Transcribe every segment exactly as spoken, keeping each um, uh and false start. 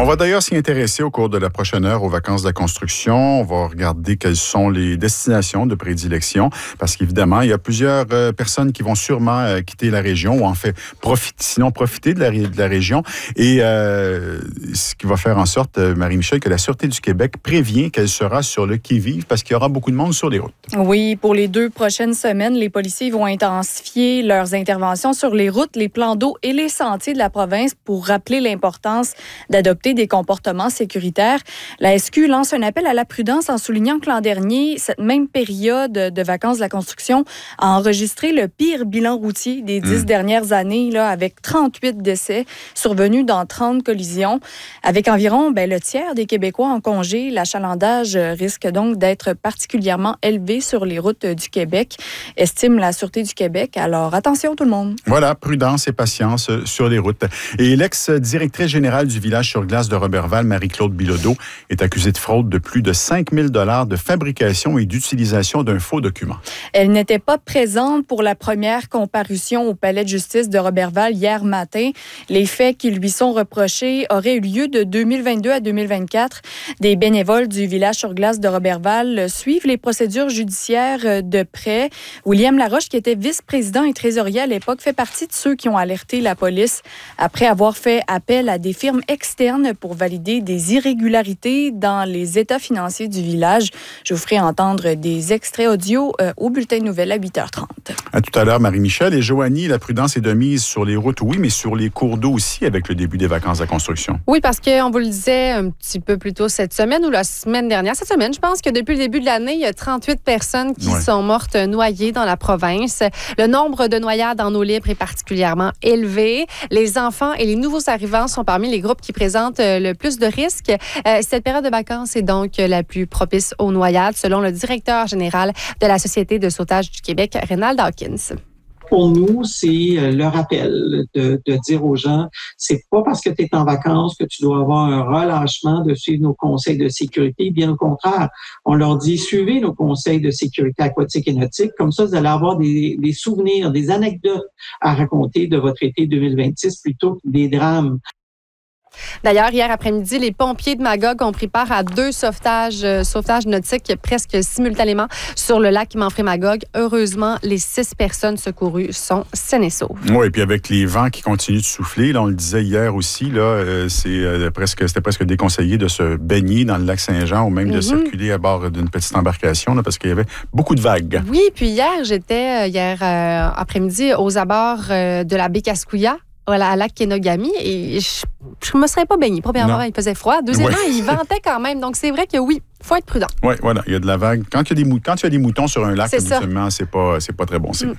On va d'ailleurs s'y intéresser au cours de la prochaine heure aux vacances de la construction. On va regarder quelles sont les destinations de prédilection parce qu'évidemment, il y a plusieurs euh, personnes qui vont sûrement euh, quitter la région ou en fait profiter, sinon profiter de la, de la région. Et euh, ce qui va faire en sorte, euh, Marie-Michel, que la Sûreté du Québec prévient qu'elle sera sur le qui-vive parce qu'il y aura beaucoup de monde sur les routes. Oui, pour les deux prochaines semaines, les policiers vont intensifier leurs interventions sur les routes, les plans d'eau et les sentiers de la province pour rappeler l'importance d'adopter des comportements sécuritaires. La S Q lance un appel à la prudence en soulignant que l'an dernier, cette même période de vacances de la construction a enregistré le pire bilan routier des dix mmh. dernières années, là, avec trente-huit décès survenus dans trente collisions. Avec environ ben, le tiers des Québécois en congé, l'achalandage risque donc d'être particulièrement élevé sur les routes du Québec, estime la Sûreté du Québec. Alors, attention tout le monde. Voilà, prudence et patience sur les routes. Et l'ex-directrice générale du village sur glace de Roberval, Marie-Claude Bilodeau, est accusée de fraude de plus de cinq mille dollars de fabrication et d'utilisation d'un faux document. Elle n'était pas présente pour la première comparution au palais de justice de Roberval hier matin. Les faits qui lui sont reprochés auraient eu lieu de deux mille vingt-deux à deux mille vingt-quatre. Des bénévoles du village sur glace de Roberval suivent les procédures judiciaires de près. William Laroche, qui était vice-président et trésorier à l'époque, fait partie de ceux qui ont alerté la police après avoir fait appel à des firmes externes pour valider des irrégularités dans les états financiers du village. Je vous ferai entendre des extraits audio euh, au bulletin de nouvelles à huit heures trente. À tout à l'heure, Marie-Michel. Et Joanie, la prudence est de mise sur les routes, oui, mais sur les cours d'eau aussi avec le début des vacances de la construction. Oui, parce qu'on vous le disait un petit peu plus tôt cette semaine ou la semaine dernière. Cette semaine, je pense que depuis le début de l'année, il y a trente-huit personnes qui ouais. sont mortes noyées dans la province. Le nombre de noyades en eau libre est particulièrement élevé. Les enfants et les nouveaux arrivants sont parmi les groupes qui présentent le plus de risques. Euh, cette période de vacances est donc la plus propice aux noyades, selon le directeur général de la Société de sauvetage du Québec, Reynald Hawkins. Pour nous, c'est le rappel de, de dire aux gens, c'est pas parce que tu es en vacances que tu dois avoir un relâchement de suivre nos conseils de sécurité. Bien au contraire, on leur dit, suivez nos conseils de sécurité aquatique et nautique. Comme ça, vous allez avoir des, des souvenirs, des anecdotes à raconter de votre été deux mille vingt-six plutôt que des drames. D'ailleurs, hier après-midi, les pompiers de Magog ont pris part à deux sauvetages, euh, sauvetages nautiques presque simultanément sur le lac Manfred-Magog. Heureusement, les six personnes secourues sont saines et sauves. Oui, et puis avec les vents qui continuent de souffler, là, on le disait hier aussi, là, euh, c'est, euh, presque, c'était presque déconseillé de se baigner dans le lac Saint-Jean ou même mm-hmm. de circuler à bord d'une petite embarcation là, parce qu'il y avait beaucoup de vagues. Oui, puis hier, j'étais, hier euh, après-midi, aux abords euh, de la baie Kaskouya. Voilà, à lac Kenogami, et je ne me serais pas baignée. Premièrement, non. il faisait froid. Deuxièmement, ouais. il ventait quand même. Donc, c'est vrai que oui, il faut être prudent. Oui, voilà, il y a de la vague. Quand, il y a des mou- quand il y a des moutons sur un lac, c'est habituellement, c'est pas, c'est pas très bon signe. Mm.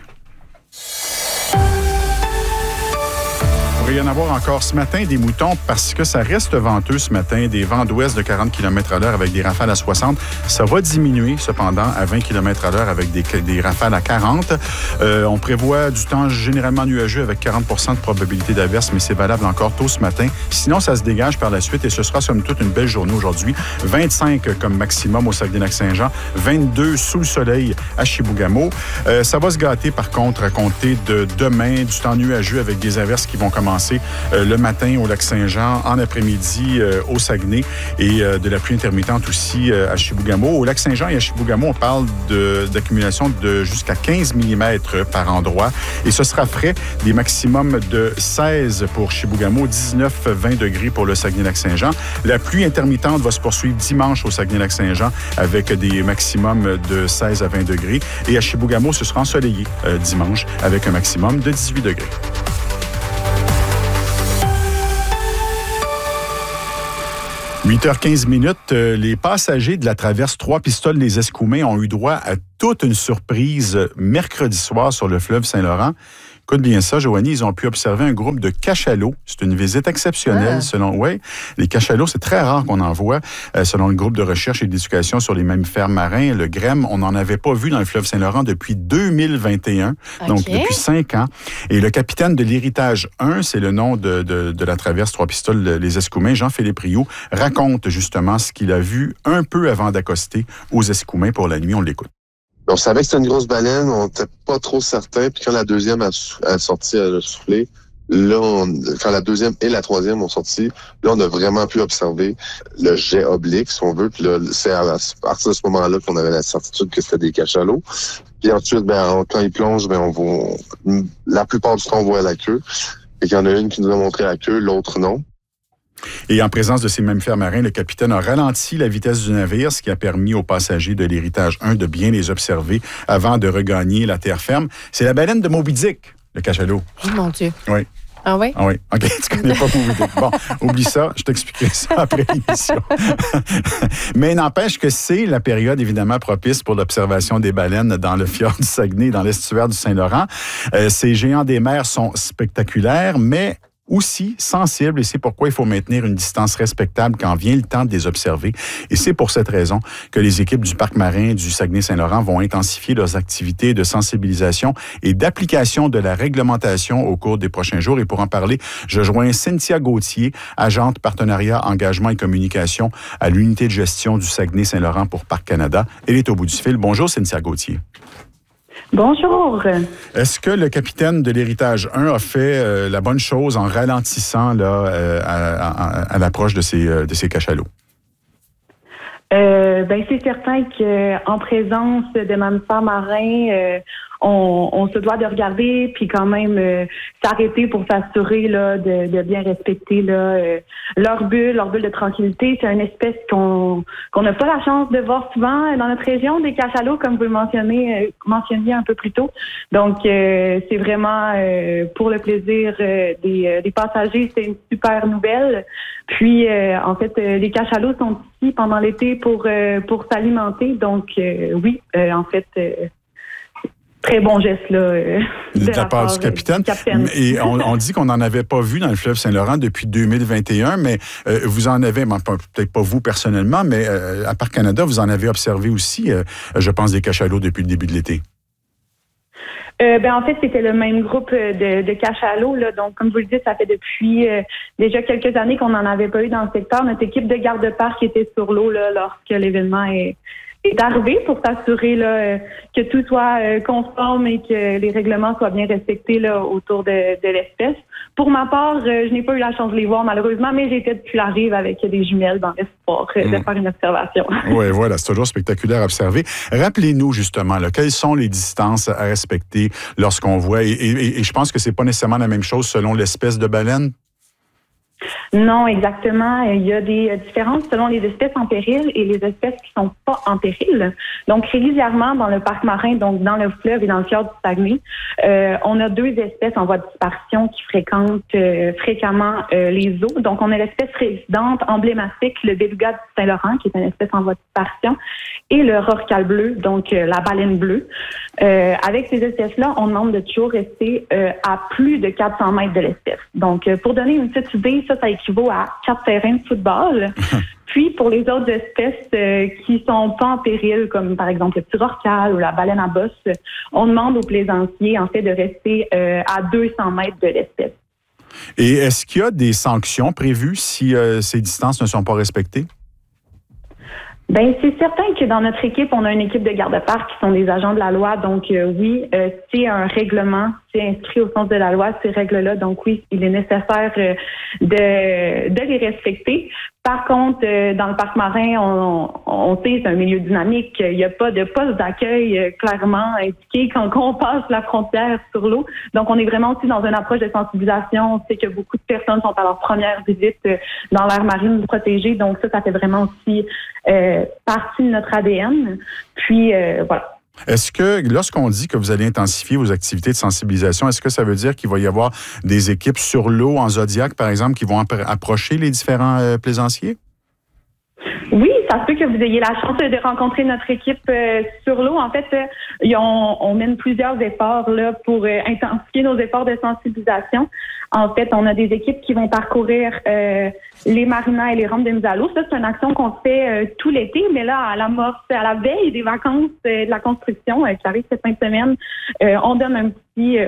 Il va y en avoir encore ce matin des moutons parce que ça reste venteux ce matin, des vents d'ouest de quarante kilomètres à l'heure avec des rafales à soixante. Ça va diminuer cependant à vingt kilomètres à l'heure avec des, des rafales à quarante. Euh, on prévoit du temps généralement nuageux avec quarante pour cent de probabilité d'averse, mais c'est valable encore tôt ce matin. Sinon, ça se dégage par la suite et ce sera somme toute une belle journée aujourd'hui. vingt-cinq comme maximum au Saguenay-Lac-Saint-Jean, vingt-deux sous le soleil à Chibougamau. Euh, ça va se gâter par contre à compter de demain, du temps nuageux avec des averses qui vont commencer Euh, le matin au Lac-Saint-Jean, en après-midi euh, au Saguenay et euh, de la pluie intermittente aussi euh, à Chibougamau. Au Lac-Saint-Jean et à Chibougamau, on parle de, d'accumulation de jusqu'à quinze millimètres par endroit et ce sera frais, des maximums de seize pour Chibougamau, dix-neuf à vingt degrés pour le Saguenay-Lac-Saint-Jean. La pluie intermittente va se poursuivre dimanche au Saguenay-Lac-Saint-Jean avec des maximums de seize à vingt degrés et à Chibougamau, ce sera ensoleillé euh, dimanche avec un maximum de dix-huit degrés. huit heures quinze minutes, les passagers de la traverse Trois-Pistoles-les-Escoumins ont eu droit à toute une surprise mercredi soir sur le fleuve Saint-Laurent. Écoute bien ça, Joanie, ils ont pu observer un groupe de cachalots. C'est une visite exceptionnelle, ah. selon... Oui, les cachalots, c'est très rare qu'on en voit. Euh, selon le groupe de recherche et d'éducation sur les mammifères marins, le G R E M, on n'en avait pas vu dans le fleuve Saint-Laurent depuis deux mille vingt et un, okay. donc depuis cinq ans. Et le capitaine de l'Héritage un, c'est le nom de, de, de la traverse Trois-Pistoles-les-Escoumins, Jean-Philippe Rioux, raconte justement ce qu'il a vu un peu avant d'accoster aux Escoumins pour la nuit. On l'écoute. On savait que c'était une grosse baleine, on n'était pas trop certain. Puis quand la deuxième a, a sorti, elle a soufflé, Là, on, quand la deuxième et la troisième ont sorti, là, on a vraiment pu observer le jet oblique, si on veut. Puis là, c'est à, à partir de ce moment-là qu'on avait la certitude que c'était des cachalots. Puis ensuite, ben, on, quand ils plongent, ben, on voit, la plupart du temps, on voit la queue. Et qu'il y en a une qui nous a montré la queue, l'autre non. Et en présence de ces mammifères marins, le capitaine a ralenti la vitesse du navire, ce qui a permis aux passagers de l'Héritage un de bien les observer avant de regagner la terre ferme. C'est la baleine de Moby Dick, le cachalot. Oh mon Dieu. Oui. Ah oui? Ah oui. OK, tu connais pas Moby Dick. Bon, oublie ça, je t'expliquerai ça après l'émission. Mais n'empêche que c'est la période évidemment propice pour l'observation des baleines dans le fjord du Saguenay, dans l'estuaire du Saint-Laurent. Euh, ces géants des mers sont spectaculaires, mais aussi sensibles, et c'est pourquoi il faut maintenir une distance respectable quand vient le temps de les observer. Et c'est pour cette raison que les équipes du parc marin du Saguenay-Saint-Laurent vont intensifier leurs activités de sensibilisation et d'application de la réglementation au cours des prochains jours. Et pour en parler, je joins Cynthia Gauthier, agente partenariat, engagement et communication à l'unité de gestion du Saguenay-Saint-Laurent pour Parc Canada. Elle est au bout du fil. Bonjour, Cynthia Gauthier. Bonjour. Est-ce que le capitaine de l'Héritage un a fait euh, la bonne chose en ralentissant là, euh, à, à, à l'approche de ces, euh, de ces cachalots? Euh, ben c'est certain qu'en présence de mammifères marins, euh, on, on se doit de regarder puis quand même euh, s'arrêter pour s'assurer là de, de bien respecter là euh, leur bulle, leur bulle de tranquillité. C'est une espèce qu'on qu'on n'a pas la chance de voir souvent dans notre région, des cachalots comme vous le mentionnez, euh, mentionniez un peu plus tôt. Donc euh, c'est vraiment euh, pour le plaisir euh, des, euh, des passagers, c'est une super nouvelle. Puis euh, en fait, euh, les cachalots sont ici pendant l'été pour euh, pour s'alimenter. Donc euh, oui, euh, en fait. Euh, Très bon geste, là. Euh, de, de la part, part du capitaine. capitaine. Et on, on dit qu'on n'en avait pas vu dans le fleuve Saint-Laurent depuis deux mille vingt et un, mais euh, vous en avez, bon, peut-être pas vous personnellement, mais euh, à Parc Canada, vous en avez observé aussi, euh, je pense, des cachalots depuis le début de l'été. Euh, ben en fait, c'était le même groupe de, de cachalots, là. Donc, comme vous le dites, ça fait depuis euh, déjà quelques années qu'on n'en avait pas eu dans le secteur. Notre équipe de garde-parc était sur l'eau là lorsque l'événement est est arrivé pour s'assurer là, que tout soit euh, conforme et que les règlements soient bien respectés là, autour de, de l'espèce. Pour ma part, euh, je n'ai pas eu la chance de les voir malheureusement, mais j'étais depuis la rive avec des jumelles dans l'espoir euh, mmh. de faire une observation. Oui, voilà, c'est toujours spectaculaire à observer. Rappelez-nous justement, là, quelles sont les distances à respecter lorsqu'on voit, et, et, et je pense que c'est pas nécessairement la même chose selon l'espèce de baleine? Non, exactement. Il y a des différences selon les espèces en péril et les espèces qui sont pas en péril. Donc, régulièrement, dans le parc marin, donc dans le fleuve et dans le fjord du Saguenay, euh, on a deux espèces en voie de disparition qui fréquentent euh, fréquemment euh, les eaux. Donc, on a l'espèce résidente emblématique, le beluga du Saint-Laurent, qui est une espèce en voie de disparition, et le rorqual bleu, donc euh, la baleine bleue. Euh, avec ces espèces-là, on demande de toujours rester euh, à plus de quatre cents mètres de l'espèce. Donc, euh, pour donner une petite idée, ça, ça équivaut à quatre terrains de football. Puis, pour les autres espèces euh, qui sont pas en péril, comme par exemple le petit rorqual ou la baleine à bosse, on demande aux plaisanciers, en fait, de rester euh, à deux cents mètres de l'espèce. Et est-ce qu'il y a des sanctions prévues si euh, ces distances ne sont pas respectées? Ben c'est certain que dans notre équipe, on a une équipe de garde-parc qui sont des agents de la loi. Donc euh, oui, euh, c'est un règlement, c'est inscrit au sens de la loi, ces règles-là. Donc oui, il est nécessaire euh, de, de les respecter. Par contre, euh, dans le parc marin, on, on sait c'est un milieu dynamique. Il n'y a pas de poste d'accueil euh, clairement indiqué quand on passe la frontière sur l'eau. Donc, on est vraiment aussi dans une approche de sensibilisation. On sait que beaucoup de personnes sont à leur première visite euh, dans l'aire marine protégée. Donc, ça, ça fait vraiment aussi euh, partie de notre A D N. Puis, euh, voilà. Est-ce que, lorsqu'on dit que vous allez intensifier vos activités de sensibilisation, est-ce que ça veut dire qu'il va y avoir des équipes sur l'eau en Zodiac, par exemple, qui vont approcher les différents euh, plaisanciers? Oui, ça se peut que vous ayez la chance de rencontrer notre équipe euh, sur l'eau. En fait, euh, on, on mène plusieurs efforts là pour euh, intensifier nos efforts de sensibilisation. En fait, on a des équipes qui vont parcourir euh, les marinas et les rampes de mise à l'eau. Ça, c'est une action qu'on fait euh, tout l'été, mais là, à l'amorce, à la veille des vacances euh, de la construction euh, qui arrive cette fin de semaine, euh, on donne un petit euh,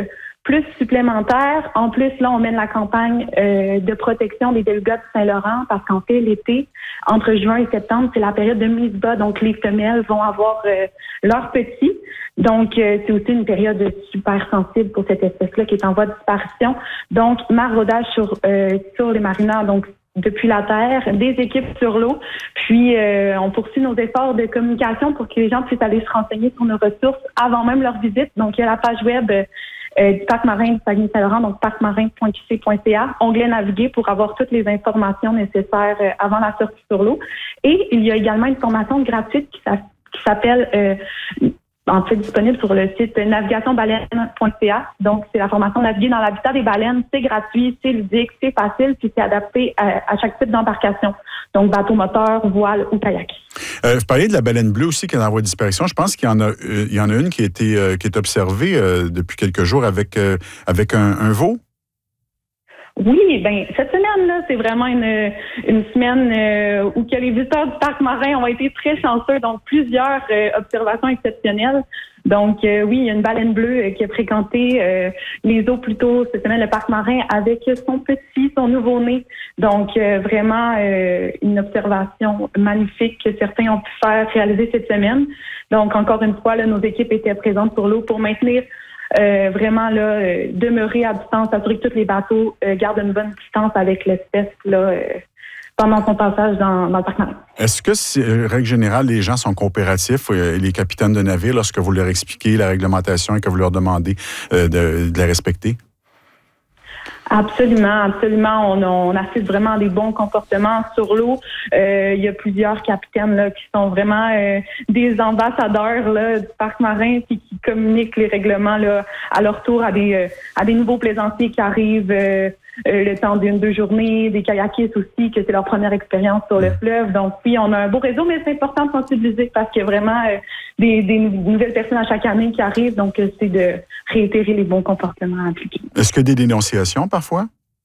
plus supplémentaires. En plus, là, on mène la campagne euh, de protection des belugas du Saint-Laurent parce qu'en fait, l'été, entre juin et septembre, c'est la période de mise bas. Donc, les femelles vont avoir euh, leurs petits. Donc, euh, c'est aussi une période super sensible pour cette espèce-là qui est en voie de disparition. Donc, maraudage sur, euh, sur les marinades, donc depuis la terre, des équipes sur l'eau. Puis, euh, on poursuit nos efforts de communication pour que les gens puissent aller se renseigner sur nos ressources avant même leur visite. Donc, il y a la page web euh, du Parc marin du Saguenay-Saint-Laurent, donc parc marin point q c point c a, onglet naviguer pour avoir toutes les informations nécessaires euh, avant la sortie sur l'eau. Et il y a également une formation gratuite qui, qui s'appelle... Euh, en fait disponible sur le site navigation baleine point c a. Donc, c'est la formation Naviguer dans l'habitat des baleines. C'est gratuit, c'est ludique, c'est facile, puis c'est adapté à, à chaque type d'embarcation. Donc, bateau moteur, voile ou kayak. Euh, vous parlez de la baleine bleue aussi qui est en voie de disparition. Je pense qu'il y en a, euh, il y en a une qui a été, euh, qui est observée euh, depuis quelques jours avec, euh, avec un, un veau. Oui, ben cette semaine-là, c'est vraiment une, une semaine euh, où que les visiteurs du parc marin ont été très chanceux, donc plusieurs euh, observations exceptionnelles. Donc euh, oui, il y a une baleine bleue euh, qui a fréquenté euh, les eaux plus tôt cette semaine, le parc marin, avec son petit, son nouveau-né. Donc euh, vraiment euh, une observation magnifique que certains ont pu faire réaliser cette semaine. Donc encore une fois, là, nos équipes étaient présentes sur l'eau pour maintenir Euh, vraiment là, euh, demeurer à distance, assurer que tous les bateaux euh, gardent une bonne distance avec l'espèce là euh, pendant son passage dans, dans le parc marin. Est-ce que, euh, règle générale, les gens sont coopératifs, euh, les capitaines de navire, lorsque vous leur expliquez la réglementation et que vous leur demandez euh, de, de la respecter? Absolument, absolument. On, on assiste vraiment à des bons comportements sur l'eau. Euh, il y a plusieurs capitaines là, qui sont vraiment euh, des ambassadeurs là, du parc marin puis qui communiquent les règlements là, à leur tour à des, euh, à des nouveaux plaisanciers qui arrivent euh, euh, le temps d'une deux journées, des kayakistes aussi, que c'est leur première expérience sur le fleuve. Donc oui, on a un beau réseau, mais c'est important de sensibiliser parce qu'il y a vraiment euh, des, des nouvelles personnes à chaque année qui arrivent. Donc euh, c'est de réitérer les bons comportements appliqués. Est-ce que des dénonciations parfois?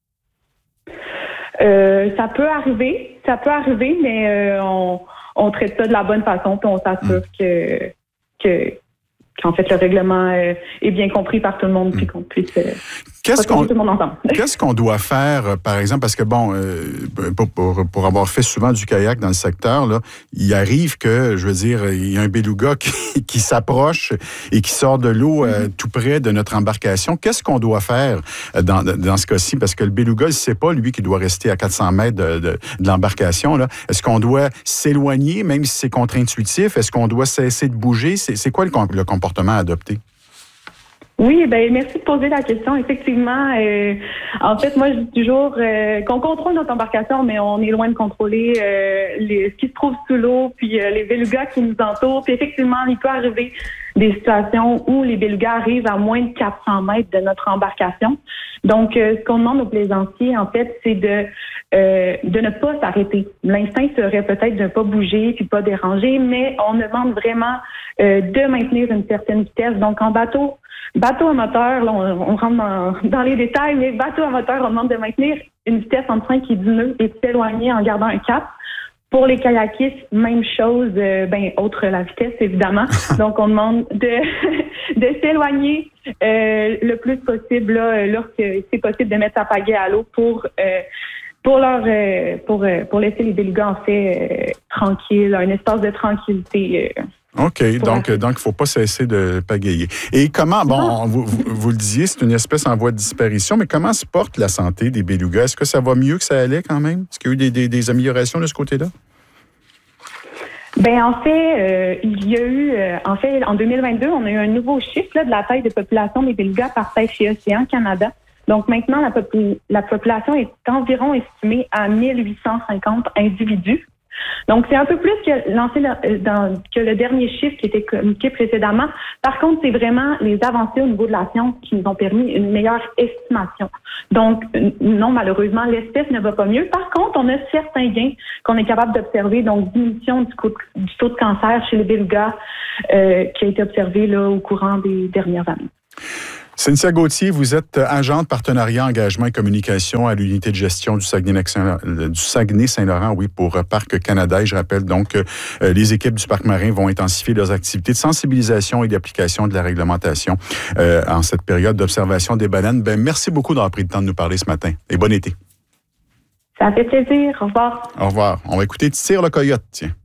Euh, ça peut arriver, ça peut arriver, mais euh, on, on traite ça de la bonne façon, puis on s'assure mmh. que, que qu'en fait le règlement euh, est bien compris par tout le monde, mmh. puis qu'on puisse euh, qu'est-ce qu'on, tout le monde ensemble. Qu'est-ce qu'on doit faire, par exemple, parce que bon, euh, pour, pour, pour avoir fait souvent du kayak dans le secteur, là, il arrive que, je veux dire, il y a un beluga qui, qui s'approche et qui sort de l'eau euh, tout près de notre embarcation. Qu'est-ce qu'on doit faire dans, dans ce cas-ci? Parce que le beluga, il ne sait pas, lui, qu'il doit rester à quatre cents mètres de, de, de l'embarcation. Là. Est-ce qu'on doit s'éloigner, même si c'est contre-intuitif? Est-ce qu'on doit cesser de bouger? C'est, c'est quoi le, le comportement à adopter? Oui, ben merci de poser la question. Effectivement, euh, en fait, moi je dis toujours euh, qu'on contrôle notre embarcation, mais on est loin de contrôler euh, les, ce qui se trouve sous l'eau, puis euh, les belugas qui nous entourent. Puis effectivement, il peut arriver des situations où les belugas arrivent à moins de quatre cents mètres de notre embarcation. Donc, euh, ce qu'on demande aux plaisanciers, en fait, c'est de euh, de ne pas s'arrêter. L'instinct serait peut-être de ne pas bouger puis pas déranger, mais on demande vraiment euh, de maintenir une certaine vitesse. Donc, en bateau, bateau à moteur, là, on, on rentre dans, dans les détails, mais bateau à moteur, on demande de maintenir une vitesse entre cinq et dix nœuds et de s'éloigner en gardant un cap. Pour les kayakistes, même chose, euh, ben autre la vitesse évidemment. Donc on demande de de s'éloigner euh, le plus possible là, lorsque c'est possible de mettre sa pagaie à l'eau pour euh, pour leur euh, pour euh, pour laisser les belugas en fait euh, tranquilles, un espace de tranquillité. Euh, OK, donc il donc, ne faut pas cesser de pagayer. Et comment, bon, vous, vous, vous le disiez, c'est une espèce en voie de disparition, mais comment se porte la santé des belugas? Est-ce que ça va mieux que ça allait quand même? Est-ce qu'il y a eu des, des, des améliorations de ce côté-là? Ben en fait, euh, il y a eu, euh, en fait, en deux mille vingt-deux, on a eu un nouveau chiffre là, de la taille de population des belugas par Pêche et Océan Canada. Donc maintenant, la, popul- la population est environ estimée à mille huit cent cinquante individus. Donc, c'est un peu plus que, lancé dans, que le dernier chiffre qui était communiqué précédemment. Par contre, c'est vraiment les avancées au niveau de la science qui nous ont permis une meilleure estimation. Donc, non, malheureusement, l'espèce ne va pas mieux. Par contre, on a certains gains qu'on est capable d'observer. Donc, diminution du, co- du taux de cancer chez les belugas euh, qui a été observé là, au courant des dernières années. Cynthia Gauthier, vous êtes agente partenariat, engagement et communication à l'unité de gestion du Saguenay-Saint-Laurent, oui, pour Parc Canada. Et je rappelle donc que euh, les équipes du Parc marin vont intensifier leurs activités de sensibilisation et d'application de la réglementation euh, en cette période d'observation des baleines. Ben, merci beaucoup d'avoir pris le temps de nous parler ce matin et bon été. Ça fait plaisir. Au revoir. Au revoir. On va écouter Tire le coyote, tiens.